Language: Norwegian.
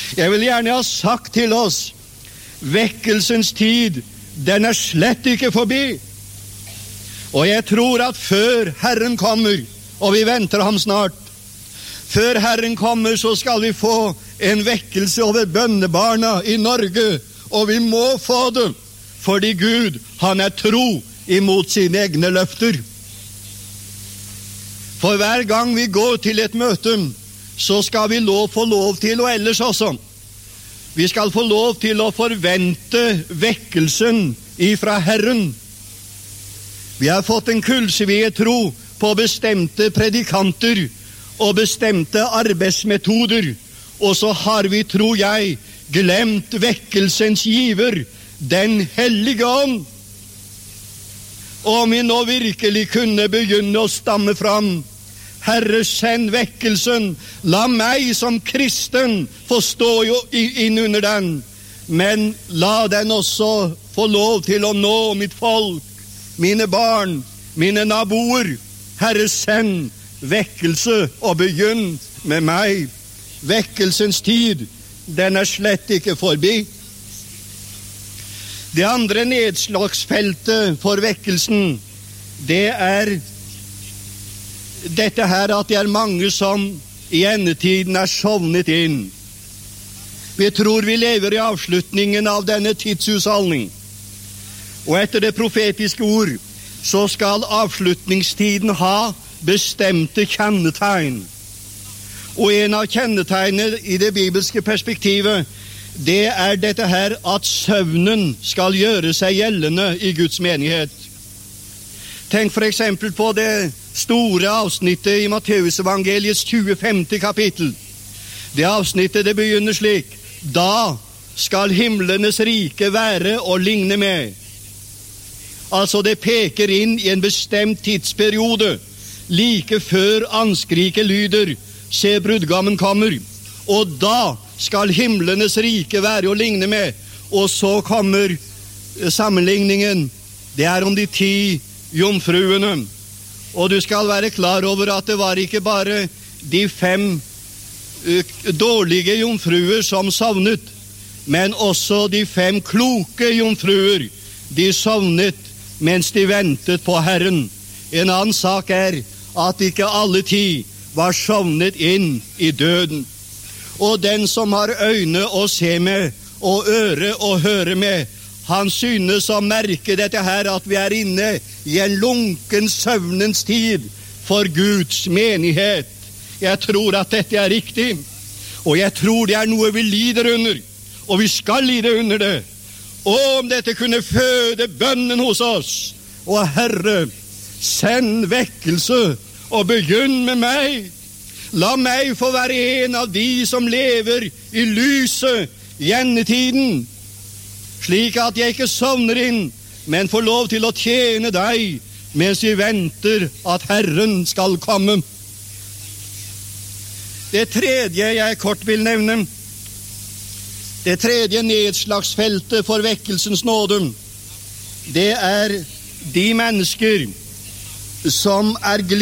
Jeg vil gjerne ha sagt til oss, vekkelsens tid, den slett ikke forbi. Og jeg tror at før Herren kommer, og vi venter ham snart, før Herren kommer så skal vi få en vekkelse over bønnebarna i Norge, og vi må få det, fordi Gud, han tro imot sine egne løfter. For hver gang vi går til et møte, så skal vi få lov til, og ellers også, vi skal få lov til å forvente vekkelsen ifra Herren. Vi har fått en kullsved tro på bestemte predikanter og bestemte arbeidsmetoder, og så har vi, tror jeg, glemt vekkelsens giver, den hellige ånd. Om vi nå virkelig kunne begynne å stamme fram, Herre, send vekkelsen, la meg som kristen få stå inn under den, men la den også få lov til å nå mitt folk, mine barn, mine naboer. Herre, send vekkelse og begynn med meg. Vekkelsens tid, den slett ikke forbi. Det andre nedslagsfeltet for vekkelsen, det dette her at det mange som i endetiden sovnet inn. Vi tror vi lever i avslutningen av denne tidshusholdning. Og etter det profetiske ord, så skal avslutningstiden ha bestemte kjennetegn. Og en av kjennetegnene i det bibelske perspektivet, det dette her at søvnen skal gjøre seg gjeldende i Guds menighet. Tenk for eksempel på det store avsnittet i Matteusevangeliets 25. kapittel. Det avsnittet det begynner slik: Da skal himlenes rike være og ligne med. Altså det peker inn i en bestemt tidsperiode, like før anskriket lyder: Se, brudgommen kommer. Og da skal himlenes rike være og ligne med. Og så kommer sammenligningen. Det om de 10 jomfruene. Og du skal være klar over at det var ikke bare de 5 dårlige jomfruer som sovnet, men også de 5 kloke jomfruer. De sovnet mens de ventet på Herren. En annen sak at ikke alle 10 var sovnet inn i døden. Og den som har øyne å se med, og øre å høre med, han synes å merke dette her, at vi inne i en lunken søvnens tid for Guds menighet. Jeg tror at dette riktig, og jeg tror det noe vi lider under, og vi skal lide under det. Og om dette kunne føde bønnen hos oss, og Herre, send vekkelse, og begynn med meg. La meg få være en av de som lever i lyset i endetiden, slik at jeg ikke sovner inn, men får lov til å tjene deg, mens vi venter at Herren skal komme. Det tredje jeg kort vil nevne, det tredje nedslagsfeltet for vekkelsens nåde, det de mennesker som